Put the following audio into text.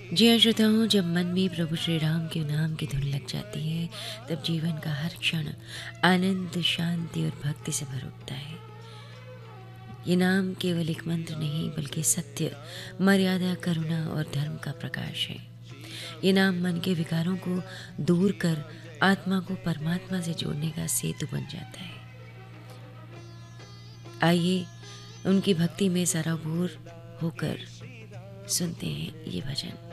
जी हाँ श्रोताओं, जब मन में प्रभु श्री राम के नाम की धुन लग जाती है, तब जीवन का हर क्षण आनंद, शांति और भक्ति से भर उठता है। ये नाम केवल एक मंत्र नहीं, बल्कि सत्य, मर्यादा, करुणा और धर्म का प्रकाश है। ये नाम मन के विकारों को दूर कर आत्मा को परमात्मा से जोड़ने का सेतु बन जाता है। आइए उनकी भक्ति में सराबोर होकर सुनते हैं ये भजन।